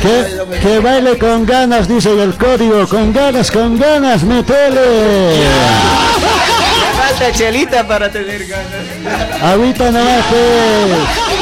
Que baile con ganas, dice el código. Con ganas, metele. Me falta chelita para tener ganas. Ahorita nomás, pues.